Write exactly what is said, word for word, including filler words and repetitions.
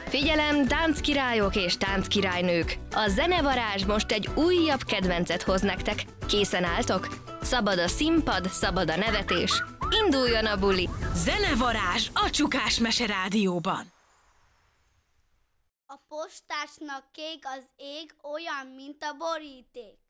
Figyelem, tánckirályok és tánckirálynők! A zenevarázs most egy újabb kedvencet hoz nektek. Készen álltok? Szabad a színpad, szabad a nevetés. Induljon a buli! Zenevarázs a Csukás Mese Rádióban. A postásnak kék az ég, olyan, mint a boríték.